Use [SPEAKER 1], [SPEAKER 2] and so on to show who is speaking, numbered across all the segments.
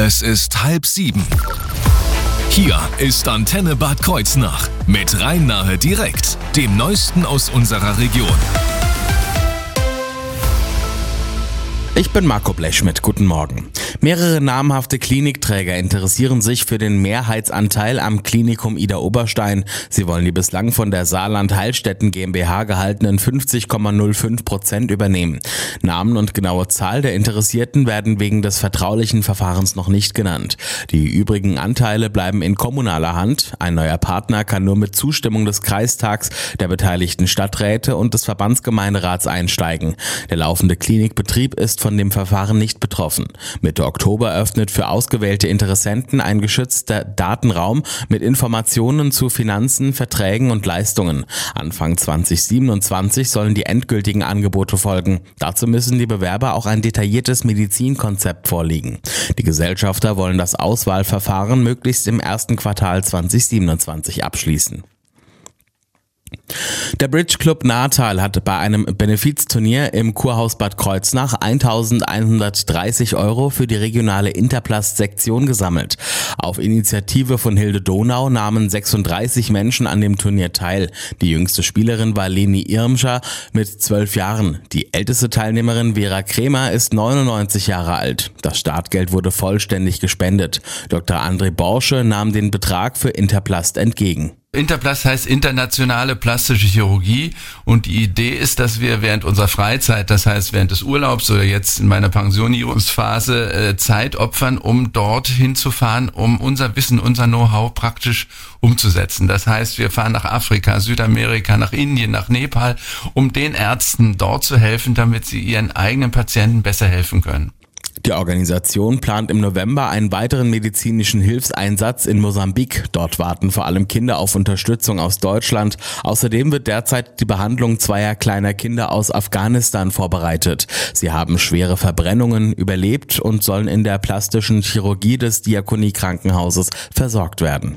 [SPEAKER 1] Es ist 6:30. Hier ist Antenne Bad Kreuznach mit Rhein-Nahe direkt, dem Neuesten aus unserer Region.
[SPEAKER 2] Ich bin Marco Blechschmidt, guten Morgen. Mehrere namhafte Klinikträger interessieren sich für den Mehrheitsanteil am Klinikum Idar-Oberstein. Sie wollen die bislang von der Saarland Heilstätten GmbH gehaltenen 50,05% übernehmen. Namen und genaue Zahl der Interessierten werden wegen des vertraulichen Verfahrens noch nicht genannt. Die übrigen Anteile bleiben in kommunaler Hand. Ein neuer Partner kann nur mit Zustimmung des Kreistags, der beteiligten Stadträte und des Verbandsgemeinderats einsteigen. Der laufende Klinikbetrieb ist von dem Verfahren nicht betroffen. Mitte Oktober öffnet für ausgewählte Interessenten ein geschützter Datenraum mit Informationen zu Finanzen, Verträgen und Leistungen. Anfang 2027 sollen die endgültigen Angebote folgen. Dazu müssen die Bewerber auch ein detailliertes Medizinkonzept vorlegen. Die Gesellschafter wollen das Auswahlverfahren möglichst im ersten Quartal 2027 abschließen. Der Bridge Club Natal hat bei einem Benefizturnier im Kurhaus Bad Kreuznach 1.130 € für die regionale Interplast-Sektion gesammelt. Auf Initiative von Hilde Donau nahmen 36 Menschen an dem Turnier teil. Die jüngste Spielerin war Leni Irmscher mit 12 Jahren. Die älteste Teilnehmerin Vera Kremer ist 99 Jahre alt. Das Startgeld wurde vollständig gespendet. Dr. André Borsche nahm den Betrag für Interplast entgegen.
[SPEAKER 3] Interplast heißt internationale plastische Chirurgie und die Idee ist, dass wir während unserer Freizeit, das heißt während des Urlaubs oder jetzt in meiner Pensionierungsphase, Zeit opfern, um dorthin zu fahren, um unser Wissen, unser Know-how praktisch umzusetzen. Das heißt, wir fahren nach Afrika, Südamerika, nach Indien, nach Nepal, um den Ärzten dort zu helfen, damit sie ihren eigenen Patienten besser helfen können.
[SPEAKER 2] Die Organisation plant im November einen weiteren medizinischen Hilfseinsatz in Mosambik. Dort warten vor allem Kinder auf Unterstützung aus Deutschland. Außerdem wird derzeit die Behandlung zweier kleiner Kinder aus Afghanistan vorbereitet. Sie haben schwere Verbrennungen überlebt und sollen in der plastischen Chirurgie des Diakonie-Krankenhauses versorgt werden.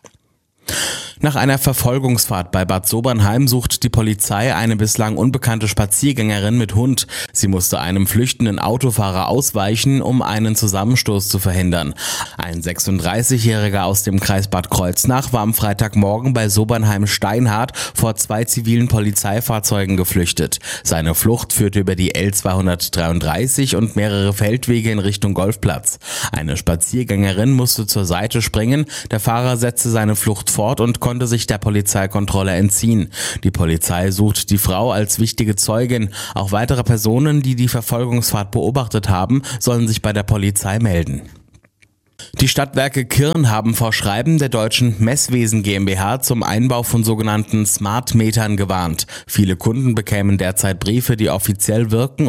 [SPEAKER 2] Nach einer Verfolgungsfahrt bei Bad Sobernheim sucht die Polizei eine bislang unbekannte Spaziergängerin mit Hund. Sie musste einem flüchtenden Autofahrer ausweichen, um einen Zusammenstoß zu verhindern. Ein 36-Jähriger aus dem Kreis Bad Kreuznach war am Freitagmorgen bei Sobernheim-Steinhardt vor 2 zivilen Polizeifahrzeugen geflüchtet. Seine Flucht führte über die L233 und mehrere Feldwege in Richtung Golfplatz. Eine Spaziergängerin musste zur Seite springen. Der Fahrer setzte seine Flucht fort und konnte sich der Polizeikontrolle entziehen. Die Polizei sucht die Frau als wichtige Zeugin. Auch weitere Personen, die die Verfolgungsfahrt beobachtet haben, sollen sich bei der Polizei melden. Die Stadtwerke Kirn haben vor Schreiben der Deutschen Messwesen GmbH zum Einbau von sogenannten Smart-Metern gewarnt. Viele Kunden bekämen derzeit Briefe, die offiziell wirken